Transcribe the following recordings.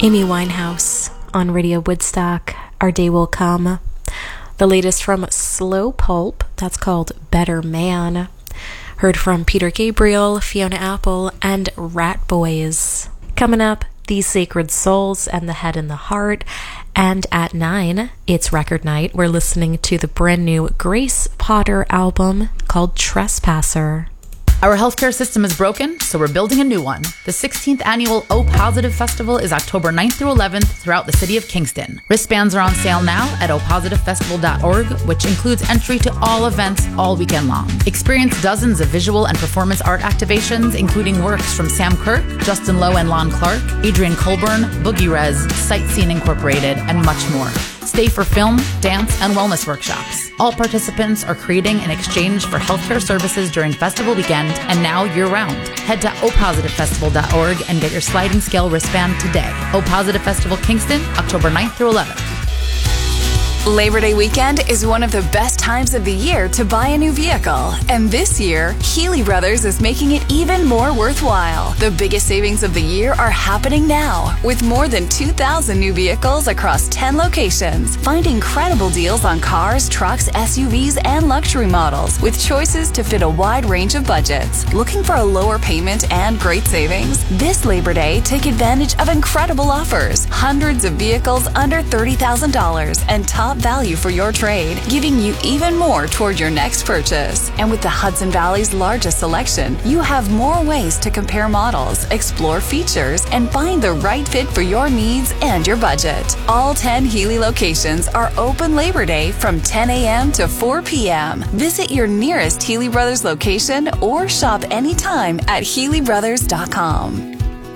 Amy Winehouse on Radio Woodstock, Our Day Will Come. The latest from Slow Pulp, that's called Better Man. Heard from Peter Gabriel, Fiona Apple, and Rat Boys. Coming up, These Sacred Souls and The Head and the Heart. And at 9, it's record night. We're listening to the brand new Grace Potter album called Trespasser. Our healthcare system is broken, so we're building a new one. The 16th annual O Positive Festival is October 9th through 11th throughout the city of Kingston. Wristbands are on sale now at opopositivefestival.org, which includes entry to all events all weekend long. Experience dozens of visual and performance art activations, including works from Sam Kirk, Justin Lowe and Lon Clark, Adrian Colburn, Boogie Rez, Sightseeing Incorporated, and much more. Stay for film, dance, and wellness workshops. All participants are creating in exchange for healthcare services during festival weekend and now year-round. Head to opopositivefestival.org and get your sliding scale wristband today. O Positive Festival Kingston, October 9th through 11th. Labor Day weekend is one of the best times of the year to buy a new vehicle. And this year, Healy Brothers is making it even more worthwhile. The biggest savings of the year are happening now, with more than 2,000 new vehicles across 10 locations. Find incredible deals on cars, trucks, SUVs, and luxury models, with choices to fit a wide range of budgets. Looking for a lower payment and great savings? This Labor Day, take advantage of incredible offers. Hundreds of vehicles under $30,000 and top value for your trade, giving you even more toward your next purchase. And with the Hudson Valley's largest selection, you have more ways to compare models, explore features, and find the right fit for your needs and your budget. All 10 Healy locations are open Labor Day from 10 a.m. to 4 p.m. Visit your nearest Healy Brothers location or shop anytime at HealyBrothers.com.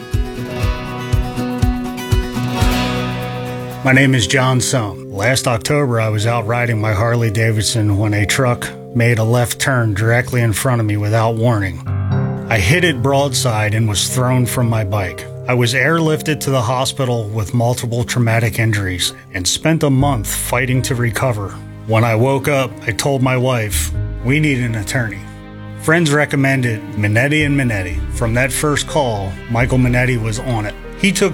My name is John Sohm. Last October, I was out riding my Harley Davidson when a truck made a left turn directly in front of me without warning. I hit it broadside and was thrown from my bike. I was airlifted to the hospital with multiple traumatic injuries and spent a month fighting to recover. When I woke up, I told my wife, we need an attorney. Friends recommended Minetti & Minetti. From that first call, Michael Minetti was on it. He took